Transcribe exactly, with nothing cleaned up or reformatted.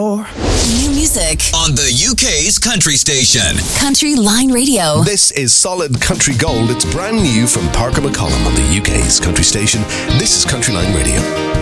more. New music on the U K's country station. Country Line Radio. This is Solid Country Gold. It's brand new from Parker McCollum on the U K's country station. This is Country Line Radio.